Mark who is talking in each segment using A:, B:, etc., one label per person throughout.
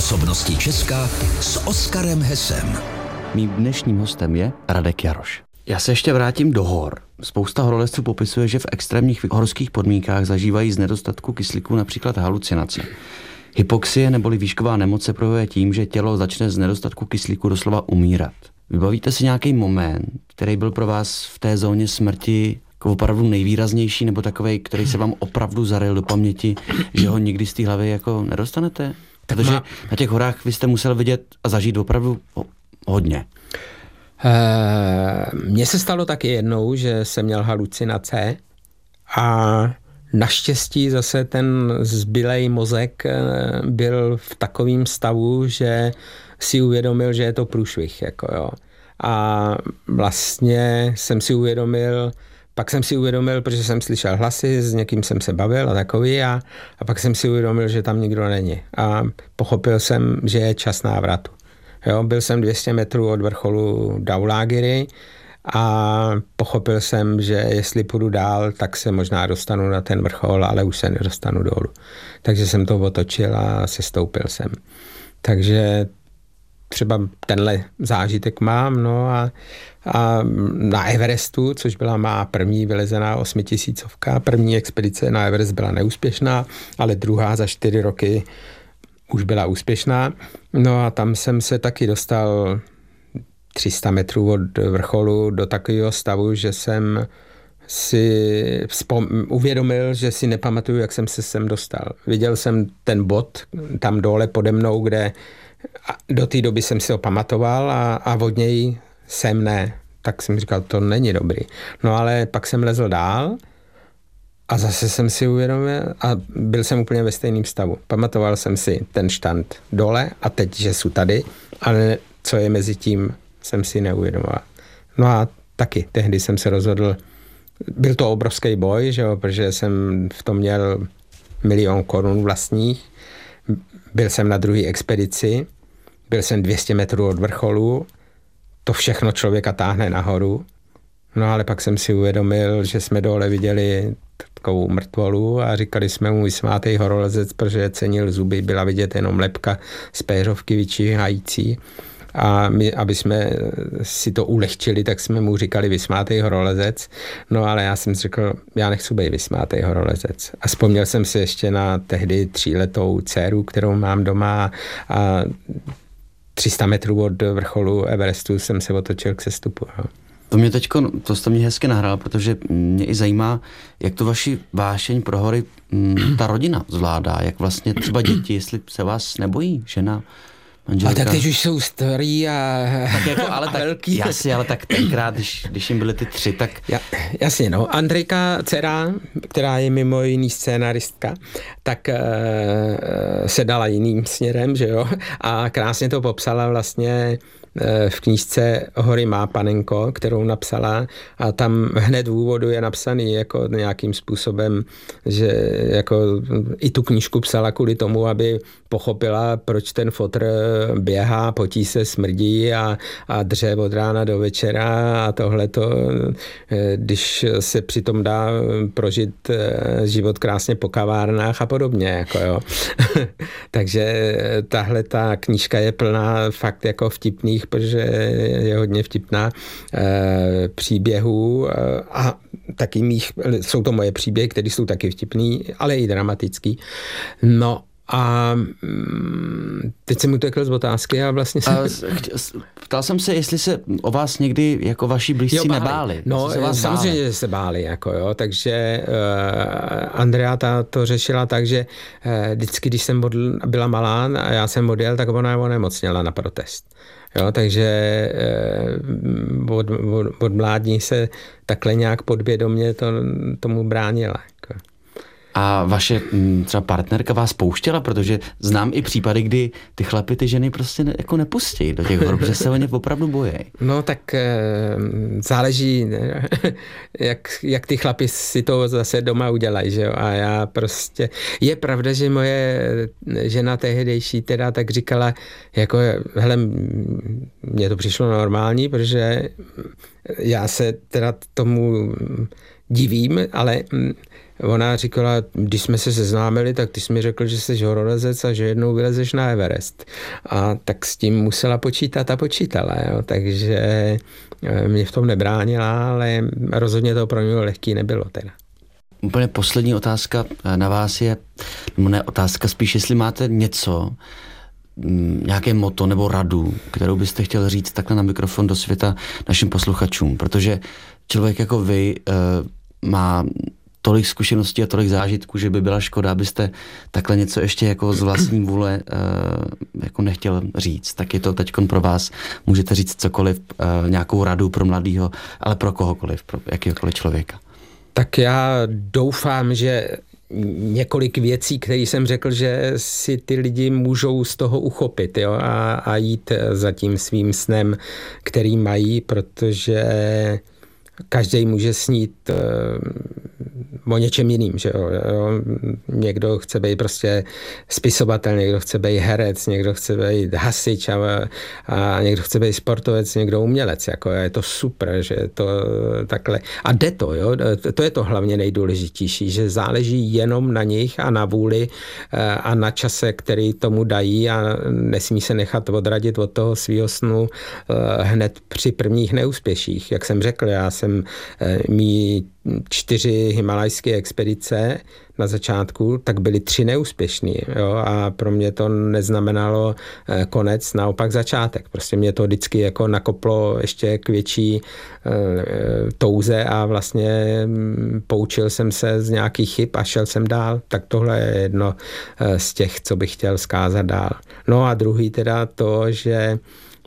A: Osobnosti Česka s Oskarem Hesem.
B: Mým dnešním hostem je Radek Jaroš. Já se ještě vrátím do hor. Spousta horolezců popisuje, že v extrémních horských podmínkách zažívají z nedostatku kyslíku například halucinace. Hypoxie neboli výšková nemoc se projevuje tím, že tělo začne z nedostatku kyslíku doslova umírat. Vybavíte si nějaký moment, který byl pro vás v té zóně smrti jako opravdu nejvýraznější, nebo takovej, který se vám opravdu zaryl do paměti, že ho nikdy z té hlavy jako nedostanete? Protože na těch horách vy jste musel vidět a zažít opravdu hodně.
C: Mně se stalo taky jednou, že jsem měl halucinace a naštěstí zase ten zbylej mozek byl v takovém stavu, že si uvědomil, že je to průšvih. Jako jo. A vlastně pak jsem si uvědomil, protože jsem slyšel hlasy, s někým jsem se bavil a takový a pak jsem si uvědomil, že tam nikdo není. A pochopil jsem, že je čas návratu. Jo, byl jsem 200 metrů od vrcholu Dhaulagiri a pochopil jsem, že jestli půjdu dál, tak se možná dostanu na ten vrchol, ale už se nedostanu dolů. Takže jsem to otočil a sestoupil jsem. Takže třeba tenhle zážitek mám, no a na Everestu, což byla má první vylezená 8000, první expedice na Everest byla neúspěšná, ale druhá za 4 roky už byla úspěšná. No a tam jsem se taky dostal 300 metrů od vrcholu do takového stavu, že jsem si uvědomil, že si nepamatuju, jak jsem se sem dostal. Viděl jsem ten bod tam dole pode mnou, kde do té doby jsem si ho pamatoval a od něj jsem ne. Tak jsem říkal, to není dobrý. No ale pak jsem lezl dál a zase jsem si uvědomil a byl jsem úplně ve stejném stavu. Pamatoval jsem si ten štand dole a teď, že jsou tady, ale co je mezi tím, jsem si neuvědomoval. No a taky tehdy jsem se rozhodl, byl to obrovský boj, že jo, protože jsem v tom měl 1 000 000 korun vlastních, byl jsem na druhé expedici, byl jsem 200 metrů od vrcholu, to všechno člověka táhne nahoru, no ale pak jsem si uvědomil, že jsme dole viděli takovou mrtvolu a říkali jsme mu vysmátej horolezec, protože cenil zuby, byla vidět jenom lebka z péřovky vyčíhající. A my, aby jsme si to ulehčili, tak jsme mu říkali vysmátej horolezec. No ale já jsem řekl, já nechci být vysmátej horolezec. A vzpomněl jsem si ještě na tehdy 3letou dceru, kterou mám doma a 300 metrů od vrcholu Everestu jsem se otočil k sestupu. No.
B: To jste mě hezky nahrál, protože mě i zajímá, jak to vaši vášeň pro hory ta rodina zvládá, jak vlastně třeba děti, jestli se vás nebojí, žena, manželka.
C: A tak teď už jsou starý a
B: tak jako, ale tak
C: velký.
B: Jasně, ale tak tenkrát, když jim byly ty 3, tak...
C: Jasně, no. Andrejka, dcera, která je mimo jiný scénaristka, tak se dala jiným směrem, že jo, a krásně to popsala vlastně v knížce Hory má panenko, kterou napsala a tam hned v úvodu je napsaný jako nějakým způsobem, že jako i tu knížku psala kvůli tomu, aby pochopila, proč ten fotr běhá, potí se, smrdí a dře od rána do večera a tohleto, když se přitom dá prožit život krásně po kavárnách a podobně. Jako jo. Takže tahle ta knížka je plná fakt jako vtipných, protože je hodně vtipná příběhů a taky jsou to moje příběhy, které jsou taky vtipný, ale i dramatický. No a teď jsem utekl z otázky a vlastně
B: ptal jsem se, jestli se o vás někdy jako vaši blízcí nebáli.
C: No, samozřejmě, že se báli, jako jo, takže Andrea to řešila tak, že vždycky, když jsem byla malá a já jsem odjel, tak ona onemocněla na protest. Jo, takže od mládí se takhle nějak podvědomě tomu bránila. Jako.
B: A vaše třeba partnerka vás pouštěla, protože znám i případy, kdy ty chlapy ty ženy prostě jako nepustí do těch hor, protože se o ně opravdu bojí.
C: No tak záleží, jak ty chlapi si to zase doma udělají, že jo. A já prostě, je pravda, že moje žena tehdejší teda tak říkala, jako hele, mně to přišlo normální, protože já se teda tomu divím, ale ona říkala, když jsme se seznámili, tak ty jsi mi řekl, že jsi horolezec a že jednou vylezeš na Everest. A tak s tím musela počítat a počítala, jo. Takže mě v tom nebránila, ale rozhodně to pro mě lehký nebylo teda.
B: Úplně poslední otázka na vás je, nebo ne otázka, spíš jestli máte něco, nějaké motto nebo radu, kterou byste chtěl říct takhle na mikrofon do světa našim posluchačům, protože člověk jako vy má tolik zkušeností a tolik zážitků, že by byla škoda, abyste takhle něco ještě jako z vlastní vůle jako nechtěl říct. Tak je to teďkon pro vás, můžete říct cokoliv, nějakou radu pro mladýho, ale pro kohokoliv, pro jakýhokoliv člověka.
C: Tak já doufám, že několik věcí, které jsem řekl, že si ty lidi můžou z toho uchopit, jo, a jít za tím svým snem, který mají, protože každý může snít o něčem jiným, že jo. Někdo chce být prostě spisovatel, někdo chce být herec, někdo chce být hasič a někdo chce být sportovec, někdo umělec, jako je to super, že to takhle. A jde to, jo, to je to hlavně nejdůležitější, že záleží jenom na nich a na vůli a na čase, který tomu dají a nesmí se nechat odradit od toho svýho snu hned při prvních neúspěších. Jak jsem řekl, já jsem mý 4 himalajské expedice na začátku, tak byly 3 neúspěšný, jo, a pro mě to neznamenalo konec, naopak začátek. Prostě mě to vždycky jako nakoplo ještě k větší touze a vlastně poučil jsem se z nějakých chyb a šel jsem dál. Tak tohle je jedno z těch, co bych chtěl vzkázat dál. No a druhý teda to, že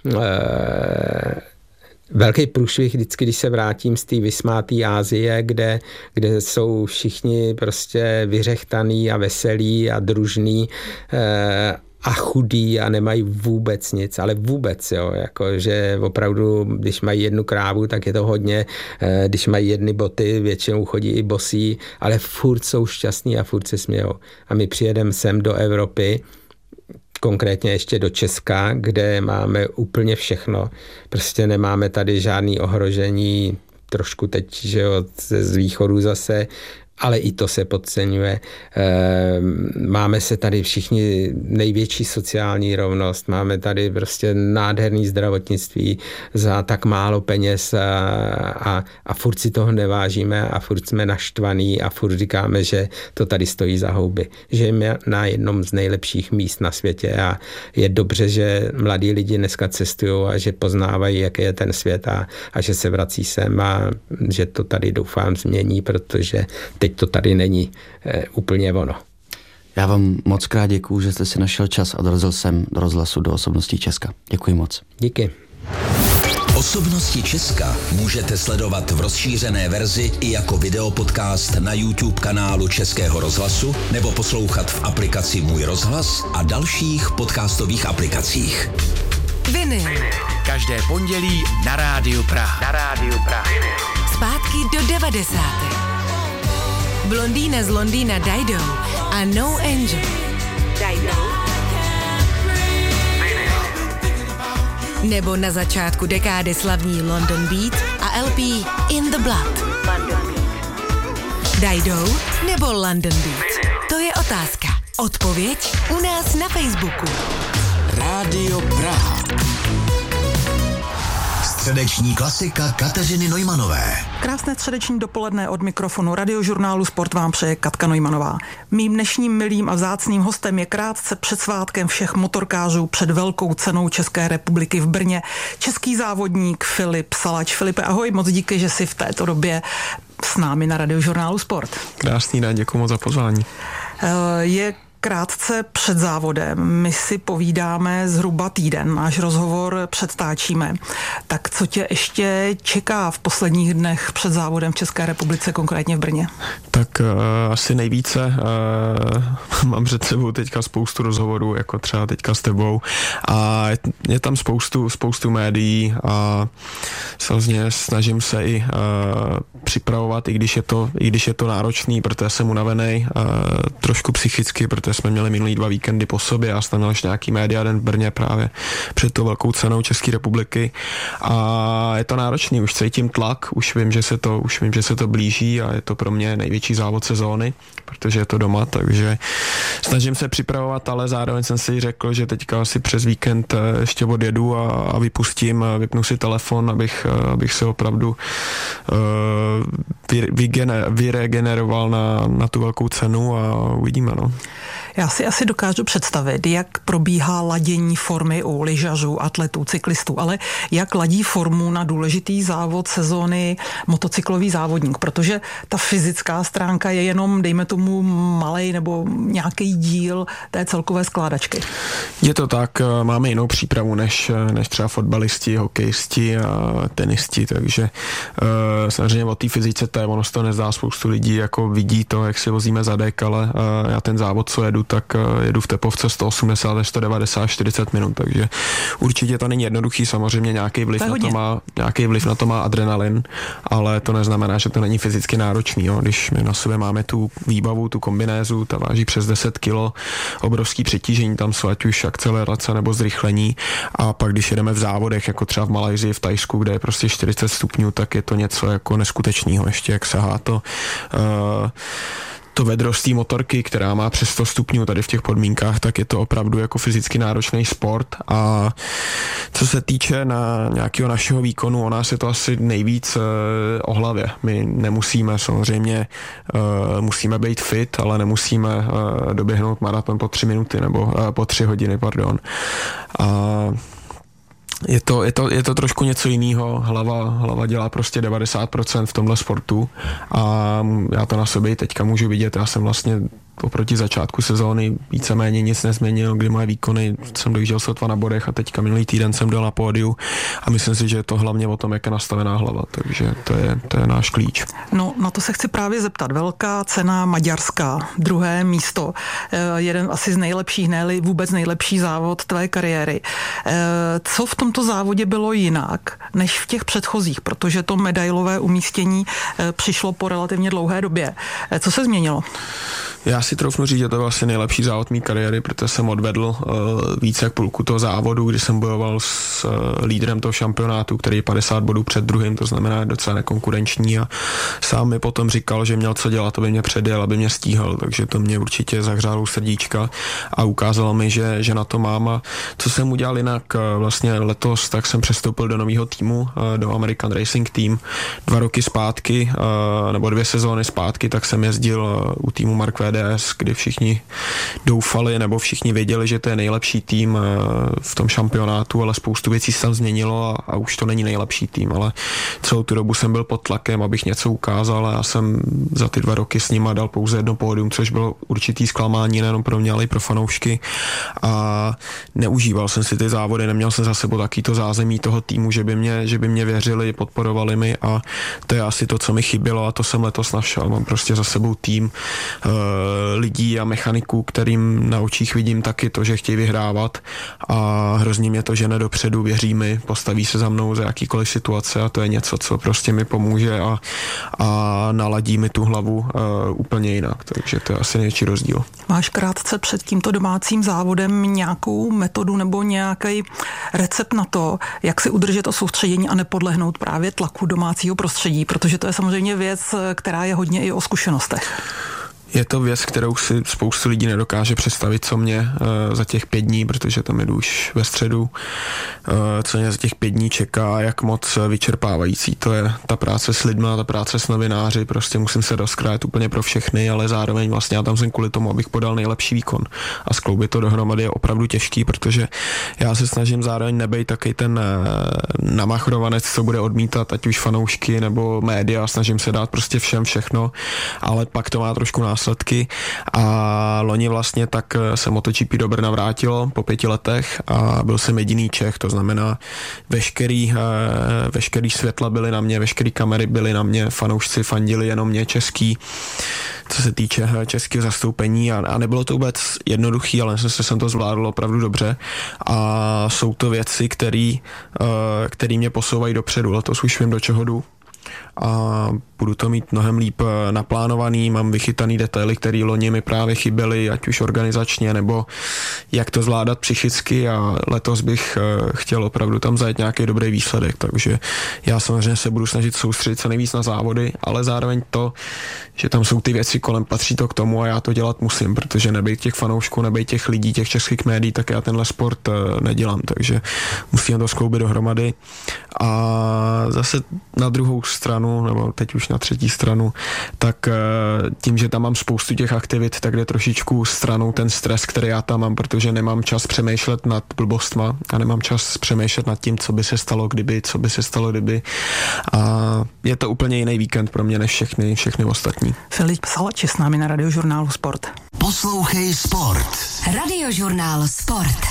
C: velký průšvih vždycky, když se vrátím z té vysmáté Asie, kde jsou všichni prostě vyřechtaný a veselí a družný a chudí a nemají vůbec nic, ale vůbec, jo, jako, že opravdu, když mají jednu krávu, tak je to hodně, když mají jedny boty, většinou chodí i bosí, ale furt jsou šťastní a furt se smějou. A my přijedeme sem do Evropy, konkrétně ještě do Česka, kde máme úplně všechno. Prostě nemáme tady žádný ohrožení, trošku teď, že jo, z východu zase, ale i to se podceňuje. Máme se tady všichni největší sociální rovnost, máme tady prostě nádherný zdravotnictví za tak málo peněz a furt si toho nevážíme a furt jsme naštvaný a furt říkáme, že to tady stojí za houby. Žijeme na jednom z nejlepších míst na světě a je dobře, že mladí lidi dneska cestují a že poznávají, jaký je ten svět a že se vrací sem a že to tady doufám změní, protože teď to tady není úplně ono.
B: Já vám moc krát děkuju, že jste si našel čas a dorazil jsem do rozhlasu do Osobností Česka. Děkuji moc.
C: Díky.
A: Osobnosti Česka můžete sledovat v rozšířené verzi i jako videopodcast na YouTube kanálu Českého rozhlasu nebo poslouchat v aplikaci Můj rozhlas a dalších podcastových aplikacích.
D: Vinyl.
E: Každé pondělí na Rádiu Praha.
D: Zpátky do 90. Blondýna z Londýna Dido a No Angel. Nebo na začátku dekády slavní London Beat a LP In the Blood. Dido nebo London Beat? To je otázka. Odpověď u nás na Facebooku.
A: Rádio Praha. Středeční klasika Kateřiny Neumanové.
F: Krásné středeční dopoledne od mikrofonu Radiožurnálu Sport vám přeje Katka Neumannová. Mým dnešním milým a vzácným hostem je krátce před svátkem všech motorkářů před velkou cenou České republiky v Brně český závodník Filip Salač. Filipe, ahoj, moc díky, že jsi v této době s námi na Radiožurnálu Sport.
G: Krásný den, děkuji moc za pozvání.
F: Je krátce před závodem. My si povídáme zhruba týden, náš rozhovor předtáčíme. Tak co tě ještě čeká v posledních dnech před závodem v České republice, konkrétně v Brně?
G: Tak asi nejvíce. Mám před sebou teďka spoustu rozhovorů, jako třeba teďka s tebou. A je tam spoustu médií a samozřejmě snažím se i připravovat, i když je to náročný, protože jsem unavený trošku psychicky, protože jsme měli minulý 2 víkendy po sobě a jsem měl ještě nějaký média den v Brně právě před tou velkou cenou České republiky a je to náročný, už cítím tlak, už vím, že se to blíží a je to pro mě největší největší závod sezóny, protože je to doma, takže snažím se připravovat, ale zároveň jsem si řekl, že teďka asi přes víkend ještě odjedu a vypustím, vypnu si telefon, abych se opravdu vyregeneroval na tu velkou cenu a uvidíme, no.
F: Já si asi dokážu představit, jak probíhá ladění formy u lyžařů, atletů, cyklistů, ale jak ladí formu na důležitý závod sezóny motocyklový závodník, protože ta fyzická stránka je jenom, dejme tomu, malej nebo nějaký díl té celkové skládačky.
G: Je to tak, máme jinou přípravu než třeba fotbalisti, hokejisti a tenisti, takže samozřejmě o té fyzice ono se to nezdá, spoustu lidí jako vidí to, jak si vozíme zadek, ale já ten závod, co jedu, tak jedu v tepovce 180 až 190 40 minut, takže určitě to není jednoduchý, samozřejmě nějaký vliv na to má adrenalin, ale to neznamená, že to není fyzicky náročný, jo. Když my na sebe máme tu výbavu, tu kombinézu, ta váží přes 10 kg, obrovský přetížení tam jsou, ať už akcelerace nebo zrychlení, a pak když jedeme v závodech, jako třeba v Malajsii, v Thajsku, kde je prostě 40 stupňů, tak je to něco jako neskutečného, ještě jak sahá to vedro z té motorky, která má přes 100 stupňů tady v těch podmínkách, tak je to opravdu jako fyzicky náročný sport. A co se týče na nějakého našeho výkonu, o nás je to asi nejvíc o hlavě. My nemusíme, samozřejmě musíme být fit, ale nemusíme doběhnout maraton po 3 minuty nebo po 3 hodiny, pardon. A je to trošku něco jiného. Hlava dělá prostě 90% v tomhle sportu a já to na sobě teďka můžu vidět. Já jsem vlastně oproti začátku sezóny víceméně nic nezměnil, kdy moje výkony jsem dojížděl sotva na bodech a teďka minulý týden jsem byl na pódiu a myslím si, že je to hlavně o tom, jak je nastavená hlava, takže to je náš klíč.
F: No, na to se chci právě zeptat. Velká cena maďarská, 2. místo, jeden asi z nejlepších, ne-li vůbec nejlepší závod tvé kariéry. Co v tomto závodě bylo jinak než v těch předchozích, protože to medailové umístění přišlo po relativně dlouhé době. Co se změnilo?
G: Já si troufnu říct, že to byl asi nejlepší závod mé kariéry, protože jsem odvedl více jak půlku toho závodu, kdy jsem bojoval s lídrem toho šampionátu, který je 50 bodů před druhým, to znamená docela nekonkurenční, a sám mi potom říkal, že měl co dělat, aby mě předjel, aby mě stíhal, takže to mě určitě zahřálo srdíčka a ukázalo mi, že na to mám. A co jsem udělal jinak, vlastně letos, tak jsem přestoupil do nového týmu, do American Racing Team. 2 roky zpátky, nebo 2 sezóny zpátky, tak jsem jezdil u týmu Mark VDS, kdy všichni doufali, nebo všichni věděli, že to je nejlepší tým v tom šampionátu, ale spoustu věcí se tam změnilo a už to není nejlepší tým, ale celou tu dobu jsem byl pod tlakem, abych něco ukázal, a já jsem za ty 2 roky s nima dal pouze 1 pódium, což bylo určitý zklamání nejenom pro mě, ale i pro fanoušky, a neužíval jsem si ty závody, neměl jsem za sebou takýto zázemí toho týmu, že by mě věřili, podporovali mi, a to je asi to, co mi chybělo, a to jsem letos našel. Mám prostě za sebou tým lidí a mechaniků, kterým na očích vidím taky to, že chtějí vyhrávat, a hrozně mě to žene dopředu, věří mi, postaví se za mnou za jakýkoliv situace, a to je něco, co prostě mi pomůže a naladí mi tu hlavu úplně jinak, takže to je asi největší rozdíl.
F: Máš krátce před tímto domácím závodem nějakou metodu nebo nějaký recept na to, jak si udržet to soustředění a nepodlehnout právě tlaku domácího prostředí, protože to je samozřejmě věc, která je hodně i o zkušenostech.
G: Je to věc, kterou si spoustu lidí nedokáže představit, co mě za těch 5 dní, protože tam jedu už ve středu, co mě za těch 5 dní čeká, jak moc vyčerpávající to je. Ta práce s lidma, ta práce s novináři, prostě musím se rozkrájet úplně pro všechny, ale zároveň vlastně já tam jsem kvůli tomu, abych podal nejlepší výkon. A skloubit to dohromady je opravdu těžký, protože já se snažím zároveň nebejt taky ten namachrovanec, co bude odmítat, ať už fanoušky nebo média, snažím se dát prostě všem všechno, ale pak to má trošku následky, a loni vlastně tak se MotoGP do Brna vrátilo po 5 letech a byl jsem jediný Čech, to znamená veškerý světla byly na mě, veškerý kamery byly na mě, fanoušci fandili jenom mě český, co se týče českého zastoupení, a nebylo to vůbec jednoduchý, ale jsem to zvládl opravdu dobře, a jsou to věci, které mě posouvají dopředu. Letos už vím, do čeho jdu. a budu to mít mnohem líp naplánovaný, mám vychytaný detaily, které loni mi právě chyběly, ať už organizačně, nebo jak to zvládat psychicky a letos bych chtěl opravdu tam zajet nějaký dobrý výsledek, takže já samozřejmě se budu snažit soustředit co nejvíc na závody, ale zároveň to, že tam jsou ty věci kolem, patří to k tomu a já to dělat musím, protože nebejt těch fanoušků, nebejt těch lidí, těch českých médií, tak já tenhle sport nedělám, takže musím to skloubit dohromady a zase na druhou stranu, nebo teď už na třetí stranu, tak tím, že tam mám spoustu těch aktivit, tak jde trošičku stranou ten stres, který já tam mám, protože nemám čas přemýšlet nad blbostma a nemám čas přemýšlet nad tím, co by se stalo kdyby. A je to úplně jiný víkend pro mě než všechny ostatní.
F: Filip Salači s námi na Radiožurnálu Sport.
A: Poslouchej Sport.
D: Radiožurnál Sport.